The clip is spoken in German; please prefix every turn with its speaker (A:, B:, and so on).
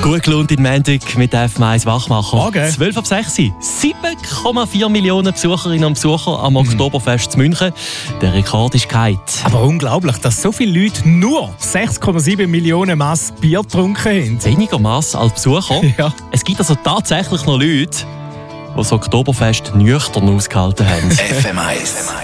A: Gut gelohnt in Montag mit FM1 Wachmacher.
B: Morgen.
A: 12 ab 6. 7,4 Millionen Besucherinnen und Besucher am Oktoberfest in München. Der Rekord ist gehalten.
B: Aber unglaublich, dass so viele Leute nur 6,7 Millionen Maß Bier getrunken haben.
A: Weniger Mass als Besucher.
B: Ja.
A: Es gibt also tatsächlich noch Leute, die das Oktoberfest nüchtern ausgehalten haben.
C: FM1